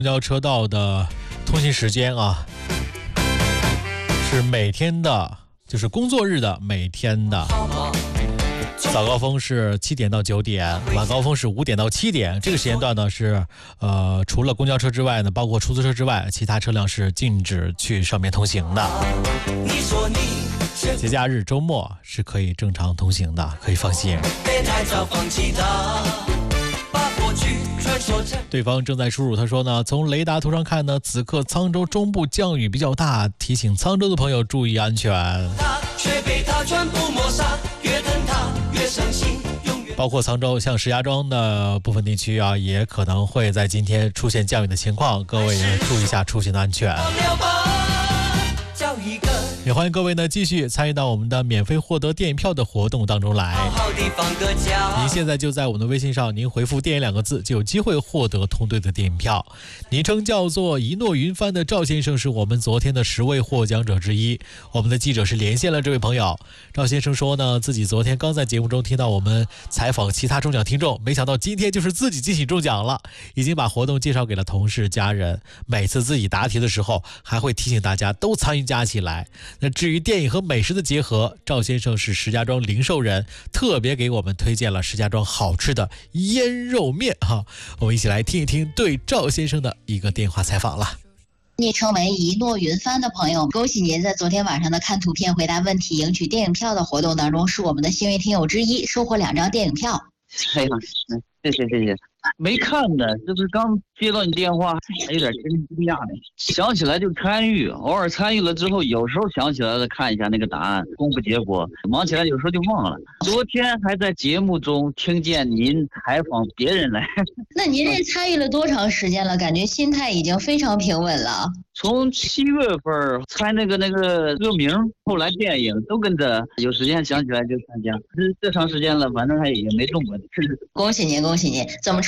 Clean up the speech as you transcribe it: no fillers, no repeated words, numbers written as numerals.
公交车道的通行时间啊，是每天的，就是工作日的每天的。早高峰是7点到9点，晚高峰是5点到7点。这个时间段呢是除了公交车之外呢，包括出租车之外，其他车辆是禁止去上面通行的。节假日周末是可以正常通行的，可以放心。对方正在输入，他说呢，从雷达图上看呢，此刻沧州中部降雨比较大，提醒沧州的朋友注意安全。包括沧州像石家庄的部分地区啊，也可能会在今天出现降雨的情况，各位也注意一下出行的安全。也欢迎各位呢继续参与到我们的免费获得电影票的活动当中来。您现在就在我们的微信上，您回复电影2个字就有机会获得同队的电影票。昵称叫做一诺云帆的赵先生是我们昨天的10位获奖者之一。我们的记者是连线了这位朋友。赵先生说呢，自己昨天刚在节目中听到我们采访其他中奖听众，没想到今天就是自己惊喜中奖了，已经把活动介绍给了同事家人，每次自己答题的时候还会提醒大家都参与加起来。那至于电影和美食的结合，赵先生是石家庄零售人，特别给我们推荐了石家庄好吃的腌肉面哈。我们一起来听一听对赵先生的一个电话采访了。 昵称为一诺云帆的朋友，恭喜您在昨天晚上的看图片回答问题赢取电影票的活动当中是我们的幸运听友之一，收获2张电影票。 哎呀，谢谢。没看呢，就是刚接到你电话，还有点真惊讶呢。想起来就参与，偶尔参与了之后，有时候想起来了看一下那个答案，公布结果，忙起来有时候就忘了。昨天还在节目中听见您采访别人来。 那您这参与了多长时间了？感觉心态已经非常平稳了。 从7月份猜那个歌名，后来电影都跟着，有时间想起来就参加。这长时间了，反正还也没中过。 恭喜您，怎么